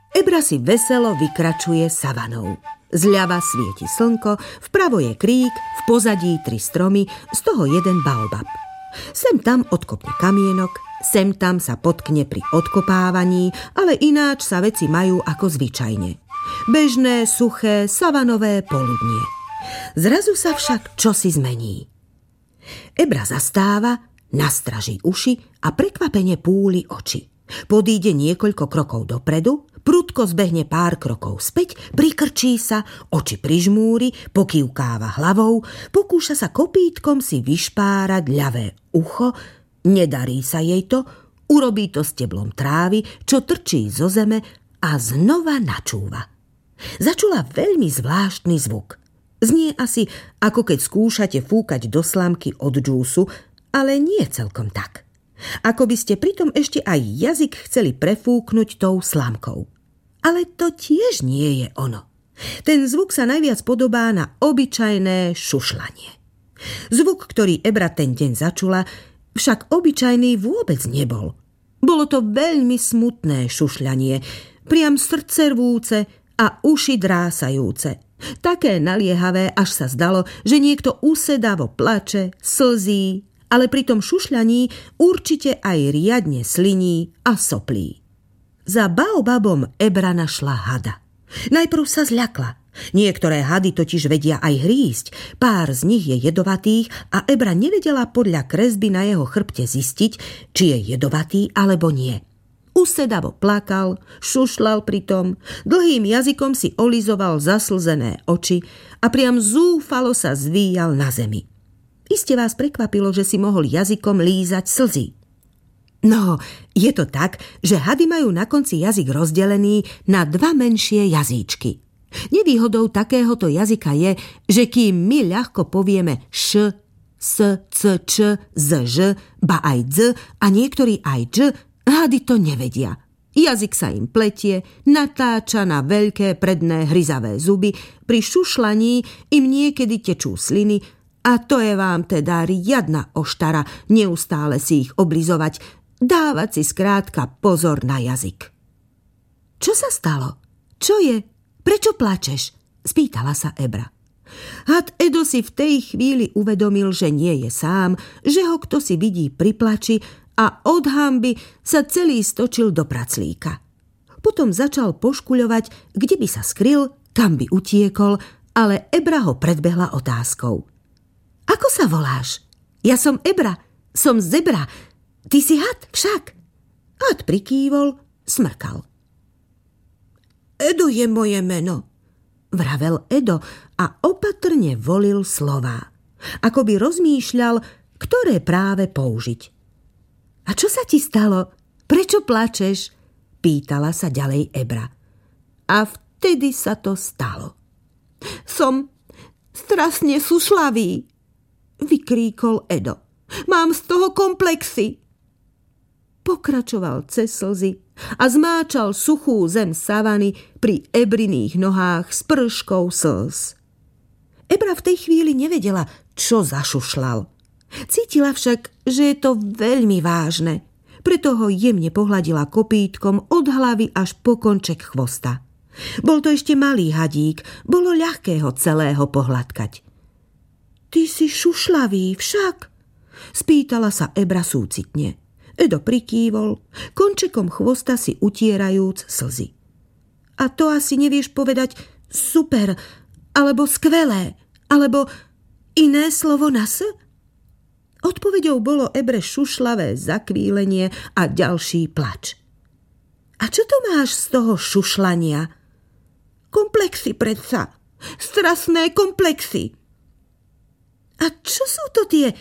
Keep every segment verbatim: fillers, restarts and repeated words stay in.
Ebra si veselo vykračuje savanou. Zľava svieti slnko, vpravo je krík, v pozadí tri stromy, z toho jeden baobab. Sem tam odkopne kamienok, sem tam sa potkne pri odkopávaní, ale ináč sa veci majú ako zvyčajne. Bežné, suché, savanové poludnie. Zrazu sa však čosi zmení. Ebra zastáva, nastraží uši a prekvapene púli oči. Podíde niekoľko krokov dopredu, prudko zbehne pár krokov späť, prikrčí sa, oči prižmúri, pokývkáva hlavou, pokúša sa kopítkom si vyšpárať ľavé ucho, nedarí sa jej to, urobí to steblom trávy, čo trčí zo zeme a znova načúva. Začula veľmi zvláštny zvuk. Znie asi, ako keď skúšate fúkať do slamky od džúsu, ale nie celkom tak. Ako by ste pritom ešte aj jazyk chceli prefúknuť tou slamkou. Ale to tiež nie je ono. Ten zvuk sa najviac podobá na obyčajné šušlanie. Zvuk, ktorý Ebra ten deň začula, však obyčajný vôbec nebol. Bolo to veľmi smutné šušľanie, priam srdce rvúce a uši drásajúce. Také naliehavé, až sa zdalo, že niekto usedavo plače, slzí, ale pri tom šušľaní určite aj riadne sliní a soplí. Za baobabom Ebra našla hada. Najprv sa zľakla. Niektoré hady totiž vedia aj hrísť. Pár z nich je jedovatých a Ebra nevedela podľa kresby na jeho chrbte zistiť, či je jedovatý alebo nie. Usedavo plakal, šušľal pritom, dlhým jazykom si olizoval zaslzené oči a priam zúfalo sa zvíjal na zemi. Iste vás prekvapilo, že si mohol jazykom lízať slzy. No, je to tak, že hady majú na konci jazyk rozdelený na dva menšie jazyčky. Nevýhodou takéhoto jazyka je, že kým my ľahko povieme š, s, c, č, z, ž, ba aj dz a niektorí aj dž, hady to nevedia. Jazyk sa im pletie, natáča na veľké predné hryzavé zuby, pri šušľaní im niekedy tečú sliny, a to je vám teda riadna oštara neustále si ich oblizovať, dávať si skrátka pozor na jazyk. Čo sa stalo? Čo je? Prečo plačeš? Spýtala sa Ebra. Had Edo si v tej chvíli uvedomil, že nie je sám, že ho kto si vidí pri plači a od hanby sa celý stočil do praclíka. Potom začal poškuľovať, kde by sa skryl, kam by utiekol, ale Ebra ho predbehla otázkou. Ako sa voláš? Ja som Ebra, som zebra. Ty si had však. Had prikývol, smrkal. Edo je moje meno, vravel Edo a opatrne volil slová. Ako by rozmýšľal, ktoré práve použiť. A čo sa ti stalo? Prečo plačeš? Pýtala sa ďalej Ebra. A vtedy sa to stalo. Som strasne sušlavý, vykríkol Edo. Mám z toho komplexy. Pokračoval cez slzy a zmáčal suchú zem savany pri Ebriných nohách s prškou slz. Ebra v tej chvíli nevedela, čo zašušľal. Cítila však, že je to veľmi vážne. Preto ho jemne pohľadila kopítkom od hlavy až po konček chvosta. Bol to ešte malý hadík, bolo ľahké ho celého pohľadkať. Ty si šušľavý však? Spýtala sa Ebra súcitne. Edo prikývol, končekom chvosta si utierajúc slzy. A to asi nevieš povedať super, alebo skvelé, alebo iné slovo na s? Odpoveďou bolo Ebre šušľavé zakvílenie a ďalší plač. A čo to máš z toho šušľania? Komplexy predsa, strasné komplexy. A čo sú to tie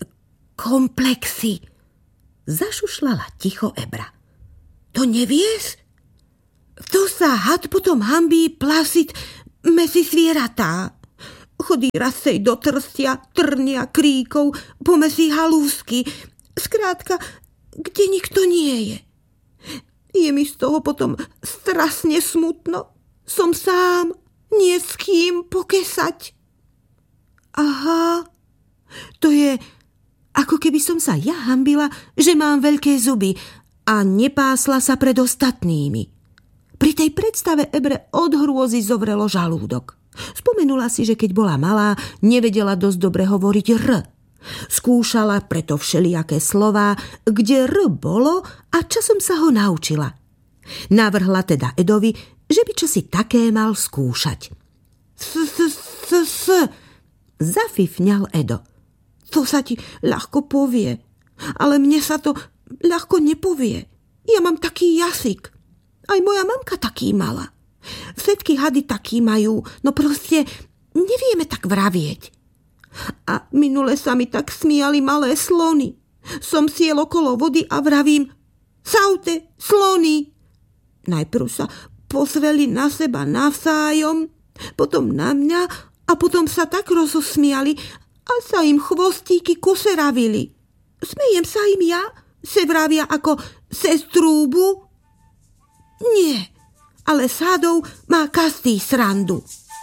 komplexy? Zašušľala ticho Ebra. To nevieš? To sa had potom hanbí plasiť mesi zvieratá. Chodí rasej do trstia, trnia, kríkov, pomesí halúsky. Skrátka, kde nikto nie je. Je mi z toho potom strasne smutno. Som sám, nie s kým pokesať. Aha, to je, ako keby som sa ja hanbila, že mám veľké zuby a nepásla sa pred ostatnými. Pri tej predstave Ebre od hrôzy zovrelo žalúdok. Spomenula si, že keď bola malá, nevedela dosť dobre hovoriť R. Skúšala preto všelijaké slová, kde R bolo a časom sa ho naučila. Navrhla teda Edovi, že by čosi také mal skúšať. S, s, s, s, zafifňal Edo. To sa ti ľahko povie, ale mne sa to ľahko nepovie. Ja mám taký jazyk. Aj moja mamka taký mala. Všetky hady taký majú, no proste nevieme tak vravieť. A minule sa mi tak smiali malé slony. Som siel okolo vody a vravím: Saute, slony! Najprv sa pozreli na seba navzájom, potom na mňa a potom sa tak rozosmiali a sa im chvostíky kuseravili. Smejem sa im ja? Se vravia ako sestrúbu? Nie, ale s hadou má každý srandu.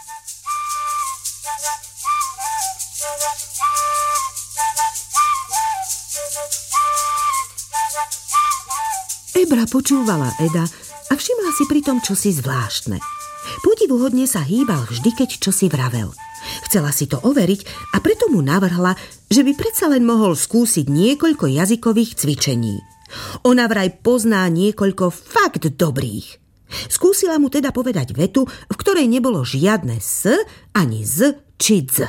Ebra počúvala Eda a všimla si pritom čosi zvláštne. Podivuhodne sa hýbal vždy, keď čosi vravel. Chcela si to overiť a preto mu navrhla, že by predsa len mohol skúsiť niekoľko jazykových cvičení. Ona vraj pozná niekoľko fakt dobrých. Skúsila mu teda povedať vetu, v ktorej nebolo žiadne s, ani z či dz.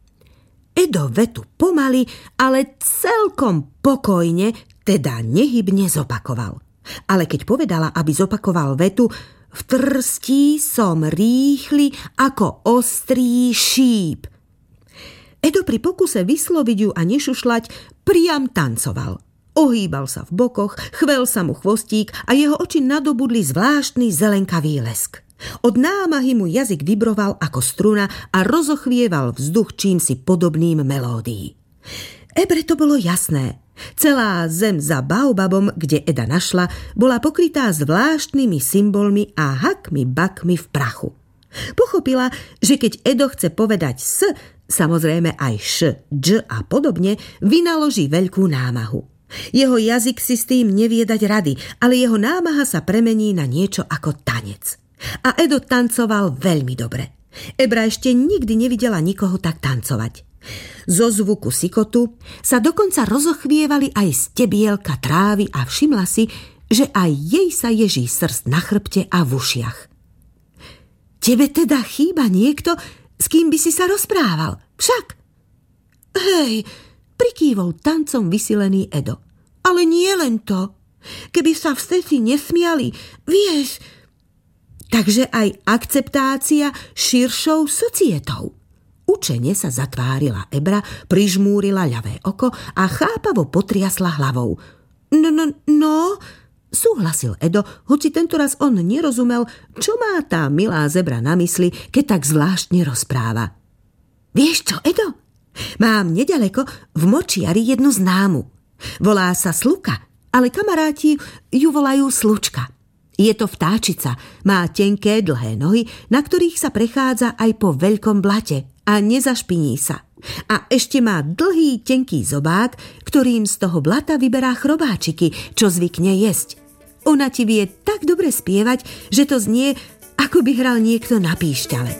Edo vetu pomaly, ale celkom pokojne, teda nehybne zopakoval. Ale keď povedala, aby zopakoval vetu: v trstí som rýchly ako ostrý šíp, Edo pri pokuse vysloviť ju a nešušľať priam tancoval. Ohýbal sa v bokoch, chvel sa mu chvostík a jeho oči nadobudli zvláštny zelenkavý lesk. Od námahy mu jazyk vibroval ako struna a rozochvieval vzduch čímsi podobným melódií. Ebre to bolo jasné. Celá zem za baobabom, kde Eda našla, bola pokrytá zvláštnymi symbolmi a hakmi bakmi v prachu. Pochopila, že keď Edo chce povedať s, samozrejme aj š, dž a podobne, vynaloží veľkú námahu. Jeho jazyk si s tým nevie dať rady, ale jeho námaha sa premení na niečo ako tanec. A Edo tancoval veľmi dobre. Ebra ešte nikdy nevidela nikoho tak tancovať. Zo zvuku sikotu sa dokonca rozochvievali aj stebielka trávy a všimla si, že aj jej sa ježí srst na chrbte a v ušiach. Tebe teda chýba niekto, s kým by si sa rozprával, však? Hej, prikývol tancom vysilený Edo. Ale nie len to. Keby sa všetci nesmiali, vieš. Takže aj akceptácia širšou societou. Učene sa zatvárila Ebra, prižmúrila ľavé oko a chápavo potriasla hlavou. No, no, no, súhlasil Edo, hoci tentoraz on nerozumel, čo má tá milá zebra na mysli, keď tak zvláštne rozpráva. Vieš čo, Edo? Mám nedaleko v Močiari jednu známu. Volá sa Sluka, ale kamaráti ju volajú Slučka. Je to vtáčica, má tenké dlhé nohy, na ktorých sa prechádza aj po veľkom blate a nezašpiní sa. A ešte má dlhý, tenký zobák, ktorým z toho blata vyberá chrobáčiky, čo zvykne jesť. Ona ti vie tak dobre spievať, že to znie, ako by hral niekto na píšťale.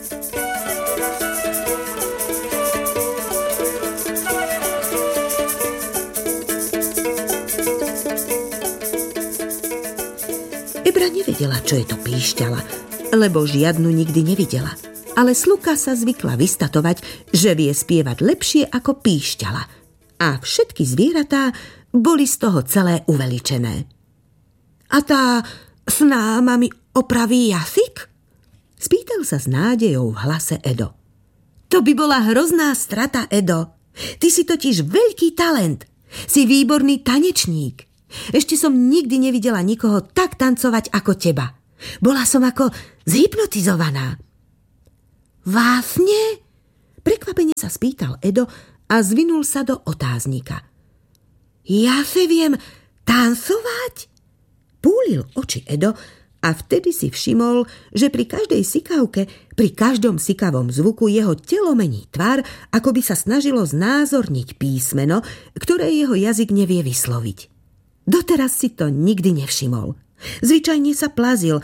Ebra nevedela, čo je to píšťala, lebo žiadnu nikdy nevidela. Ale Sluka sa zvykla vystatovať, že vie spievať lepšie ako píšťala. A všetky zvieratá boli z toho celé uveličené. A tá snáma mi opraví jazyk? Spýtal sa s nádejou v hlase Edo. To by bola hrozná strata, Edo. Ty si totiž veľký talent. Si výborný tanečník. Ešte som nikdy nevidela nikoho tak tancovať ako teba. Bola som ako zhypnotizovaná. Vlastne? Prekvapene sa spýtal Edo a zvinul sa do otáznika. Ja si viem tancovať? Púlil oči Edo a vtedy si všimol, že pri každej sikavke, pri každom sikavom zvuku jeho telo mení tvár, ako by sa snažilo znázorniť písmeno, ktoré jeho jazyk nevie vysloviť. Doteraz si to nikdy nevšimol. Zvyčajne sa plazil,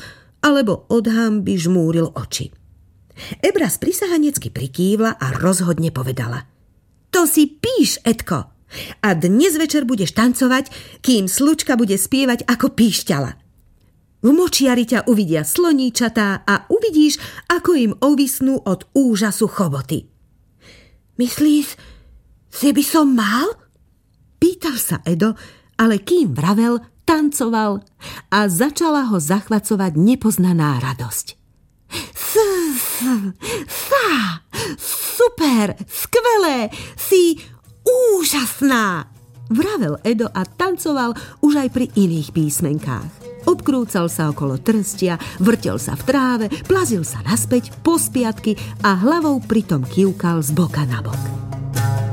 alebo od hanby žmúril oči. Ebra sprisahanecky prikývla a rozhodne povedala: To si píš, Edko, a dnes večer budeš tancovať, kým slučka bude spievať ako píšťala. V močiari ťa uvidia sloníčatá a uvidíš, ako im ovisnú od úžasu choboty. Myslíš, že by som mal? Pýtal sa Edo, ale kým vravel, tancoval a začala ho zachvacovať nepoznaná radosť. S, s, sa, super, skvelé, si úžasná, vravel Edo a tancoval už aj pri iných písmenkách. Obkrúcal sa okolo trstia, vrtel sa v tráve, plazil sa naspäť po spiatky a hlavou pritom kývkal z boka na bok.